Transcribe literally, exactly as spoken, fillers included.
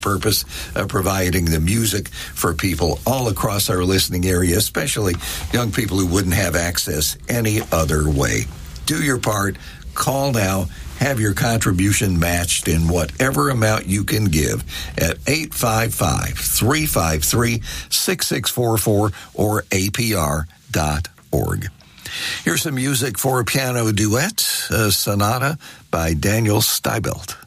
purpose of providing the music for people all across our listening area, especially young people who wouldn't have access any other way. Do your part. Call now. Have your contribution matched in whatever amount you can give at eight five five, three five three, six six four four or A P R dot org. Here's some music for a piano duet, a sonata by Daniel Steibelt.